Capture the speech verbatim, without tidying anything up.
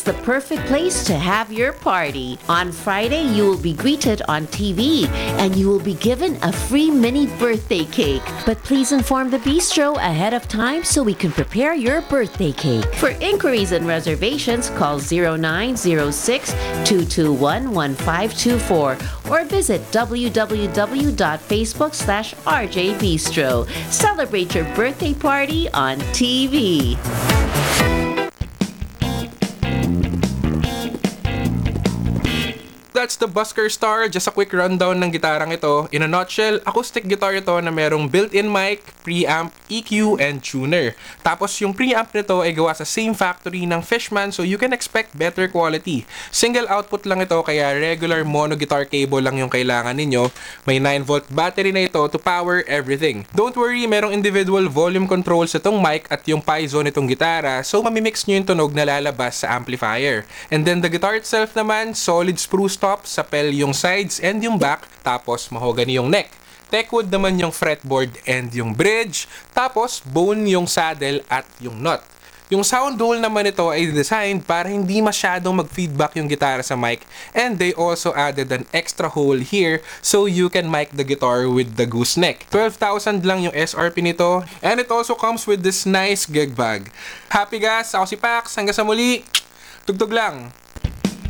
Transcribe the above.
the perfect place to have your party. On Friday, you will be greeted on T V and you will be given a free mini birthday cake. But please inform the bistro ahead of time so we can prepare your birthday cake. For inquiries and reservations, call zero nine zero six, two two one, one five two four or visit w w w dot facebook slash r j bistro. Celebrate your birthday party on T V. That's the Busker Star. Just a quick rundown ng gitarang ito. In a nutshell, acoustic guitar ito na merong built-in mic, preamp, E Q, and tuner. Tapos yung preamp nito ay gawa sa same factory ng Fishman so you can expect better quality. Single output lang ito kaya regular mono guitar cable lang yung kailangan ninyo. May nine volt battery na ito to power everything. Don't worry, merong individual volume controls itong mic at yung piezo nitong gitara so mamimix nyo yung tunog na lalabas sa amplifier. And then the guitar itself naman, solid spruce top, sapel yung sides and yung back, tapos mahogany yung neck. Techwood naman yung fretboard and yung bridge, tapos bone yung saddle at yung nut. Yung sound hole naman ito ay designed para hindi masyadong mag-feedback yung gitara sa mic, and they also added an extra hole here so you can mic the guitar with the gooseneck. twelve thousand lang yung S R P nito, and it also comes with this nice gig bag. Happy gas! Ako si Pax, hanggang sa muli, tugtog lang!